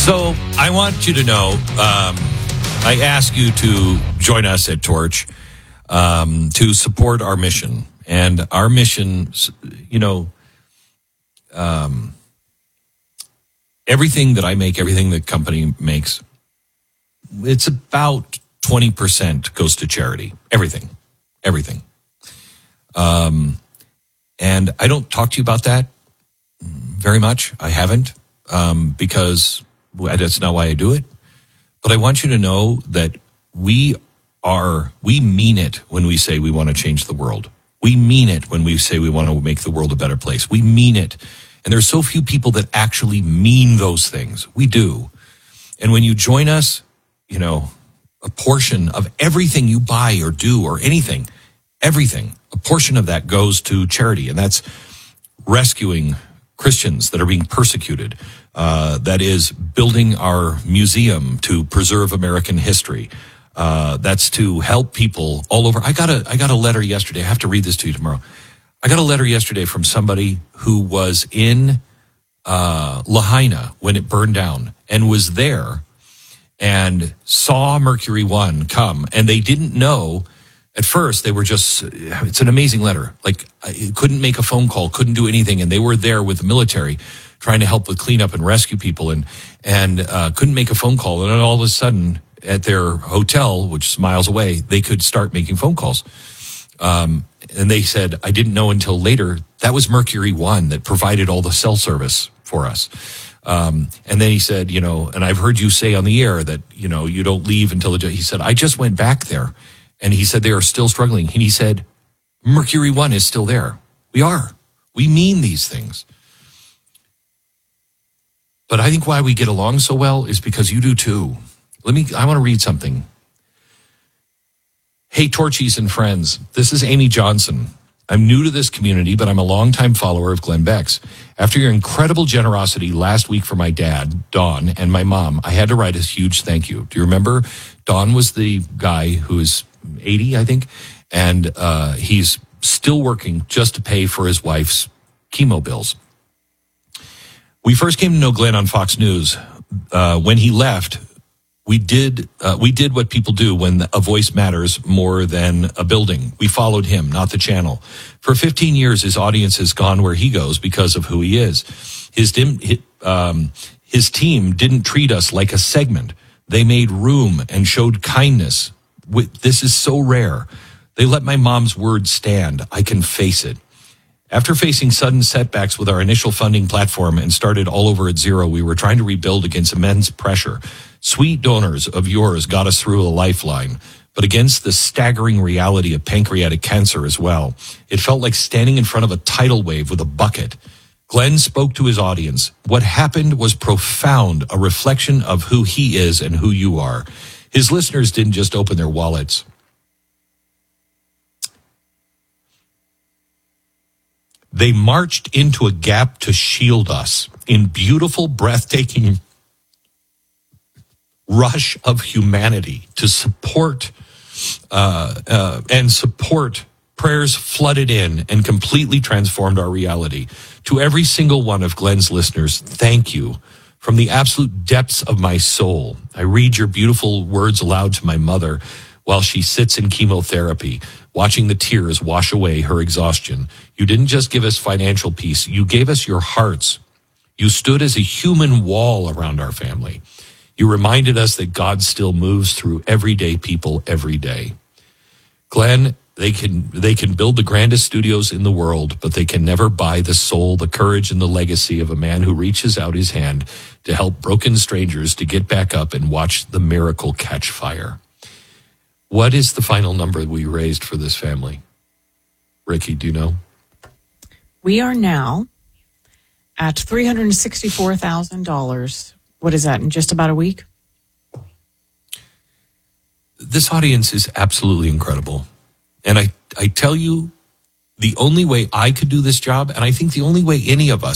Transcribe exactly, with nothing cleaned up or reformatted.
So I want you to know, um, I ask you to join us at Torch um, to support our mission. And our mission, you know, um, everything that I make, everything the company makes, it's about twenty percent goes to charity. Everything. Everything. Um, and I don't talk to you about that very much. I haven't, um, because that's not why I do it. But I want you to know that we are, we mean it when we say we want to change the world. We mean it when we say we want to make the world a better place. We mean it. And there's so few people that actually mean those things. We do. And when you join us, you know, a portion of everything you buy or do or anything, everything, a portion of that goes to charity. And that's rescuing Christians that are being persecuted. Uh, that is building our museum to preserve American history. Uh, that's to help people all over. I got a, I got a letter yesterday. I have to read this to you tomorrow. I got a letter yesterday from somebody who was in uh, Lahaina when it burned down and was there and saw Mercury One come, and they didn't know. At first, they were just, it's an amazing letter. Like, I couldn't make a phone call, couldn't do anything. And they were there with the military trying to help with cleanup and rescue people, and and uh, couldn't make a phone call. And then all of a sudden, at their hotel, which is miles away, they could start making phone calls. Um, and they said, I didn't know until later, that was Mercury One that provided all the cell service for us. Um, and then he said, you know, and I've heard you say on the air that, you know, you don't leave until the, he said, I just went back there. And he said they are still struggling. And he said, Mercury One is still there. We are. We mean these things. But I think why we get along so well is because you do too. Let me, I want to read something. Hey, Torchies and friends, this is Amy Johnson. I'm new to this community, but I'm a longtime follower of Glenn Beck's. After your incredible generosity last week for my dad, Don, and my mom, I had to write a huge thank you. Do you remember? Don was the guy who is eighty, I think, and uh, he's still working just to pay for his wife's chemo bills. We first came to know Glenn on Fox News. Uh, when he left, we did uh, we did what people do when a voice matters more than a building. We followed him, not the channel. For fifteen years, his audience has gone where he goes because of who he is. His dim, um, his team didn't treat us like a segment. They made room and showed kindness. This is so rare. They let my mom's word stand. I can face it. After facing sudden setbacks with our initial funding platform and started all over at zero, we were trying to rebuild against immense pressure. Sweet donors of yours got us through a lifeline, but against the staggering reality of pancreatic cancer as well. It felt like standing in front of a tidal wave with a bucket. Glenn spoke to his audience. What happened was profound, a reflection of who he is and who you are. His listeners didn't just open their wallets. They marched into a gap to shield us in beautiful, breathtaking rush of humanity to support uh, uh, and support. Prayers flooded in and completely transformed our reality. To every single one of Glenn's listeners, thank you. From the absolute depths of my soul, I read your beautiful words aloud to my mother while she sits in chemotherapy, watching the tears wash away her exhaustion. You didn't just give us financial peace. You gave us your hearts. You stood as a human wall around our family. You reminded us that God still moves through everyday people every day. Glenn, They can they can build the grandest studios in the world, but they can never buy the soul, the courage, and the legacy of a man who reaches out his hand to help broken strangers to get back up and watch the miracle catch fire. What is the final number we raised for this family? Ricky, do you know? We are now at three hundred sixty-four thousand dollars. What is that, in just about a week? This audience is absolutely incredible. And I, I tell you, the only way I could do this job, and I think the only way any of us